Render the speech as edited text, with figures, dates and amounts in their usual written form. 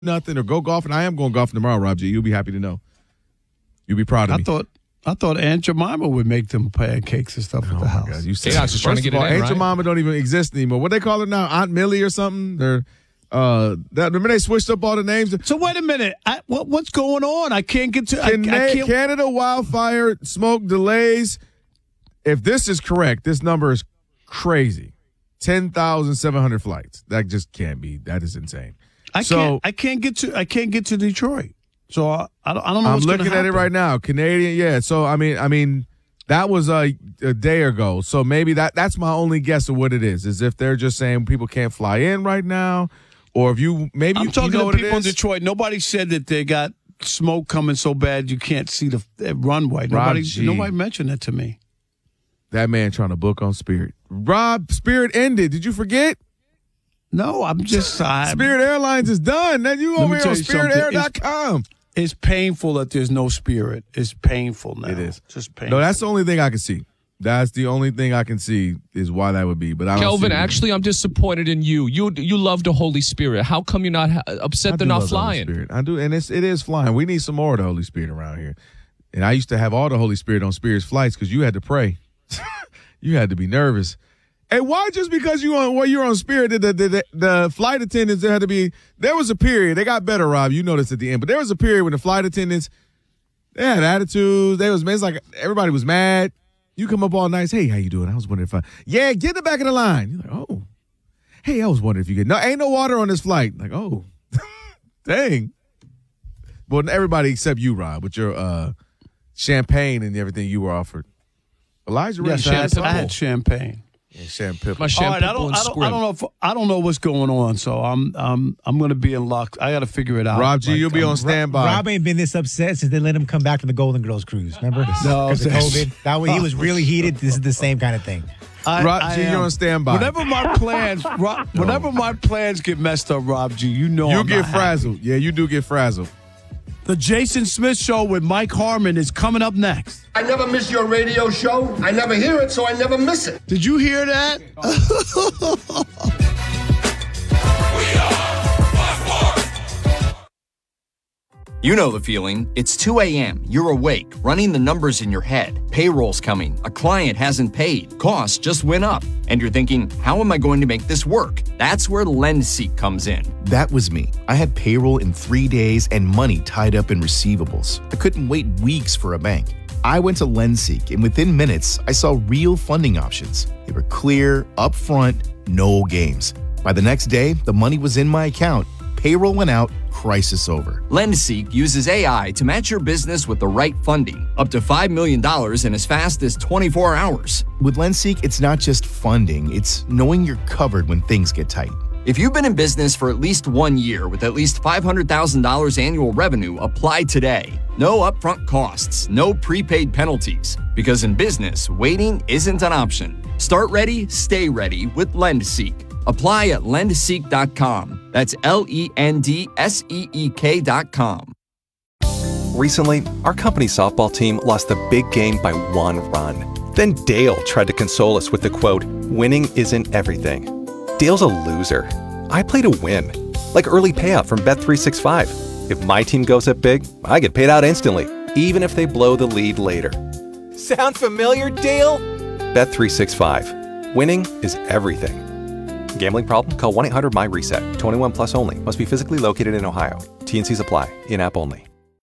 nothing or go golfing. I am going golfing tomorrow, Rob G. You'll be happy to know. You'll be proud of me. I thought Aunt Jemima would make them pancakes and stuff at the house. God, you said just trying to get it in, Aunt right? Jemima don't even exist anymore. What they call her now? Aunt Millie or something? They're remember they switched up all the names. So wait a minute. What's going on? I can't get to. I can't. Canada wildfire smoke delays. If this is correct, this number is crazy. 10,700 flights. That just can't be. That is insane. I can't get to Detroit. So I don't know. I'm looking at it right now. Canadian, yeah. So I mean, that was a day ago. So maybe that's my only guess of what it is if they're just saying people can't fly in right now, or if I'm talking to people in Detroit. Nobody said that they got smoke coming so bad you can't see the runway. Nobody mentioned that to me. That man trying to book on Spirit. Rob, Spirit ended. Did you forget? No, I'm just Spirit Airlines is done. Now you over here on SpiritAir.com. It's painful that there's no Spirit. It's painful now. It is. Just painful. No, that's the only thing I can see. That's the only thing I can see is why that would be. But I don't Kelvin, see actually, I'm disappointed in you. You love the Holy Spirit. How come you're not upset they're not flying? The Holy Spirit. I do, and it is flying. We need some more of the Holy Spirit around here. And I used to have all the Holy Spirit on Spirit's flights because you had to pray. You had to be nervous. And why just because you're on Spirit, the flight attendants, there was a period, they got better, Rob, you noticed at the end, but there was a period when the flight attendants, they had attitudes, it's like everybody was mad. You come up all nice, hey, how you doing? I was wondering get in the back of the line. You're like, oh, hey, I was wondering if ain't no water on this flight. Like, oh, dang. Well, everybody except you, Rob, with your champagne and everything you were offered. Elijah, yes, I had champagne. Yeah, champagne. My champagne. All right, I don't know what's going on, so I'm going to be in luck. I got to figure it out. Rob G, you'll be on standby. Rob ain't been this upset since they let him come back from the Golden Girls cruise. Remember? No, because of COVID. That way he was really heated. This is the same kind of thing. Rob G, you're on standby. Whenever my plans get messed up, Rob G, you get frazzled. Yeah, you do get frazzled. The Jason Smith Show with Mike Harmon is coming up next. I never miss your radio show. I never hear it, so I never miss it. Did you hear that? You know the feeling. It's 2 a.m. You're awake, running the numbers in your head. Payroll's coming. A client hasn't paid. Costs just went up. And you're thinking, how am I going to make this work? That's where LendSeek comes in. That was me. I had payroll in 3 days and money tied up in receivables. I couldn't wait weeks for a bank. I went to LendSeek, and within minutes, I saw real funding options. They were clear, upfront, no games. By the next day, the money was in my account. Payroll went out, crisis over. LendSeek uses AI to match your business with the right funding, up to $5 million in as fast as 24 hours. With LendSeek, it's not just funding, it's knowing you're covered when things get tight. If you've been in business for at least 1 year with at least $500,000 annual revenue, apply today. No upfront costs, no prepaid penalties. Because in business, waiting isn't an option. Start ready, stay ready with LendSeek. Apply at lendseek.com. That's LENDSEEK.com. Recently, our company softball team lost the big game by 1 run. Then Dale tried to console us with the quote, "Winning isn't everything." Dale's a loser. I play to win. Like early payout from Bet365. If my team goes up big, I get paid out instantly, even if they blow the lead later. Sound familiar, Dale? Bet365. Winning is everything. Gambling problem? Call 1-800-MY-RESET. 21 plus only. Must be physically located in Ohio. T&Cs apply. In-app only.